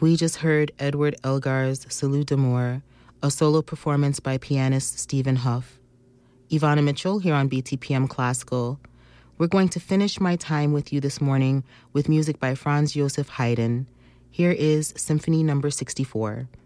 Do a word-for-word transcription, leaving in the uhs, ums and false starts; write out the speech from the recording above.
We just heard Edward Elgar's Salut d'Amour, a solo performance by pianist Stephen Huff. Ivana Mitchell here on B T P M Classical. We're going to finish my time with you this morning with music by Franz Joseph Haydn. Here is Symphony Number sixty-four.